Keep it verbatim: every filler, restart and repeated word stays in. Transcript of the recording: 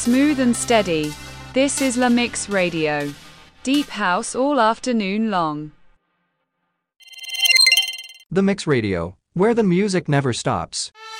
Smooth and steady. This is La Mix Radio. Deep house all afternoon long. The Mix Radio, where the music never stops.